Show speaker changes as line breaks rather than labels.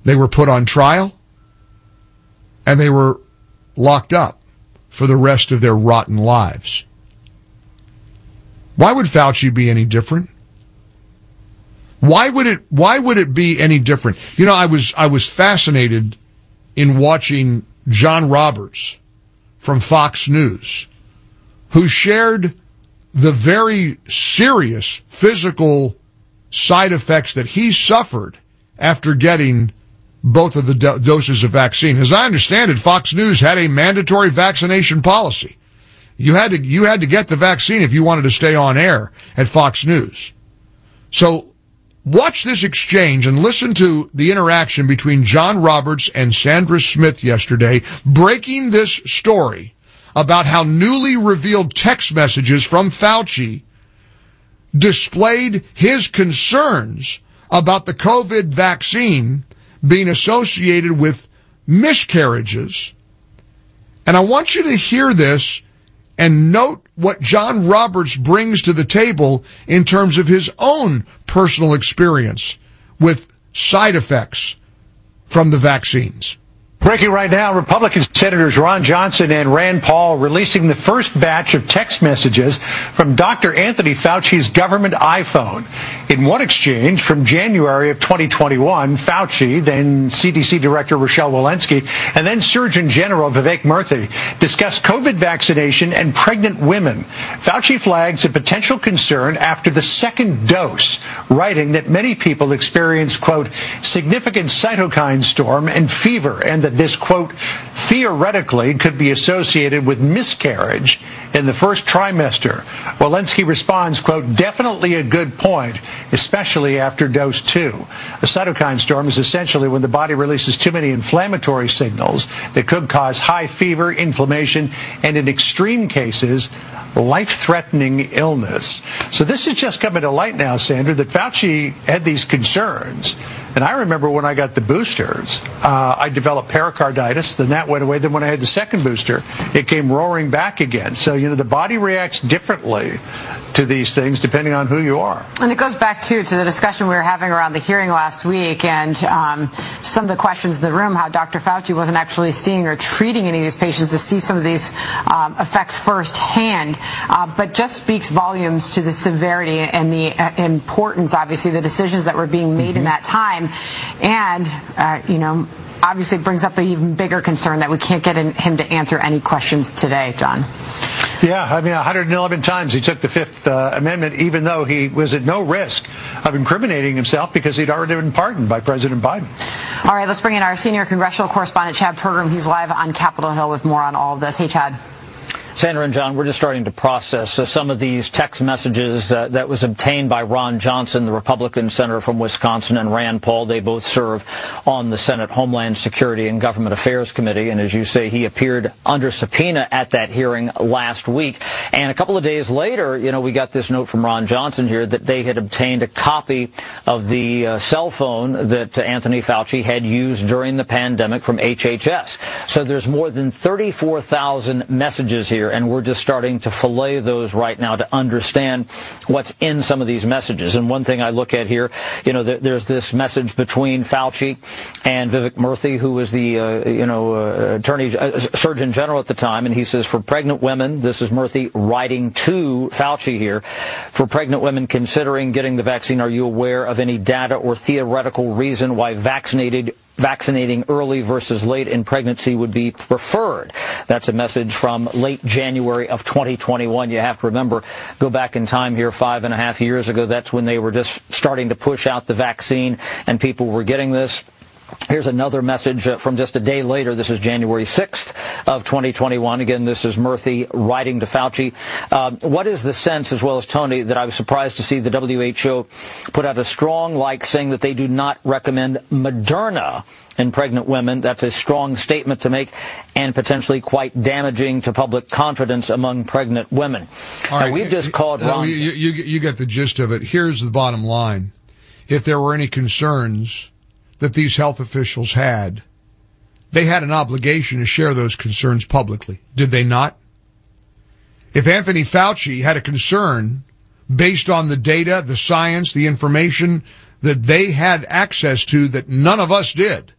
They were put on trial, and they were locked up for the rest of their rotten lives. Why would Fauci be any different? Why would it be any different? You know, I was fascinated in watching John Roberts from Fox News, who shared the very serious physical side effects that he suffered after getting both of the doses of vaccine. As I understand it, Fox News had a mandatory vaccination policy. You had to get the vaccine if you wanted to stay on air at Fox News. So watch this exchange and listen to the interaction between John Roberts and Sandra Smith yesterday, breaking this story about how newly revealed text messages from Fauci displayed his concerns about the COVID vaccine being associated with miscarriages. And I want you to hear this and note what John Roberts brings to the table in terms of his own personal experience with side effects from the vaccines.
Breaking right now, Republican Senators Ron Johnson and Rand Paul releasing the first batch of text messages from Dr. Anthony Fauci's government iPhone. In one exchange from January of 2021, Fauci, then CDC Director Rochelle Walensky, and then Surgeon General Vivek Murthy discussed COVID vaccination and pregnant women. Fauci flags a potential concern after the second dose, writing that many people experience, quote, significant cytokine storm and fever, and that this, quote, theoretically could be associated with miscarriage in the first trimester. Walensky responds, quote, definitely a good point, especially after dose 2. A cytokine storm is essentially when the body releases too many inflammatory signals that could cause high fever, inflammation, and in extreme cases, life-threatening illness. So this is just coming to light now, Sandra, that Fauci had these concerns. And I remember when I got the boosters, I developed pericarditis, then that went away. Then when I had the second booster, it came roaring back again. So, you know, the body reacts differently to these things depending on who you are.
And it goes back, too, to the discussion we were having around the hearing last week and some of the questions in the room, how Dr. Fauci wasn't actually seeing or treating any of these patients to see some of these effects firsthand, but just speaks volumes to the severity and the importance, obviously, the decisions that were being made in that time. And, obviously brings up an even bigger concern that we can't get him to answer any questions today, John.
Yeah, I mean, 111 times he took the Fifth Amendment, even though he was at no risk of incriminating himself because he'd already been pardoned by President Biden.
All right, let's bring in our senior congressional correspondent, Chad Pergram. He's live on Capitol Hill with more on all of this. Hey, Chad.
Sandra and John, we're just starting to process some of these text messages that was obtained by Ron Johnson, the Republican senator from Wisconsin, and Rand Paul. They both serve on the Senate Homeland Security and Government Affairs Committee. And as you say, he appeared under subpoena at that hearing last week. And a couple of days later, we got this note from Ron Johnson here that they had obtained a copy of the cell phone that Anthony Fauci had used during the pandemic from HHS. So there's more than 34,000 messages here. And we're just starting to fillet those right now to understand what's in some of these messages. And one thing I look at here, there's this message between Fauci and Vivek Murthy, who was the, Surgeon General at the time. And he says, for pregnant women, this is Murthy writing to Fauci here, for pregnant women considering getting the vaccine, are you aware of any data or theoretical reason why vaccinating early versus late in pregnancy would be preferred? That's a message from late January of 2021. You have to remember, go back in time here 5.5 years ago. That's when they were just starting to push out the vaccine and people were getting this. Here's another message from just a day later. This is January 6th of 2021. Again, this is Murthy writing to Fauci. What is the sense, as well as Tony, that I was surprised to see the WHO put out a strong saying that they do not recommend Moderna in pregnant women. That's a strong statement to make and potentially quite damaging to public confidence among pregnant women.
All right,
now, we've just called Ron.
You get the gist of it. Here's the bottom line. If there were any concerns that these health officials had, they had an obligation to share those concerns publicly. Did they not? If Anthony Fauci had a concern based on the data, the science, the information that they had access to that none of us did,